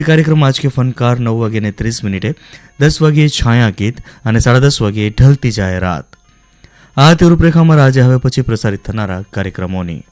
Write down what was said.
કાર્યક્રમ આજ કે ફનકાર 9:30 10 વાગ્યે છાયા ગીત અને 10:30 વાગ્યે ઢલતી જાય રાત. આ તે રૂપરેખામાં આજે હવે પછી પ્રસારિત થનારા કાર્યક્રમોની.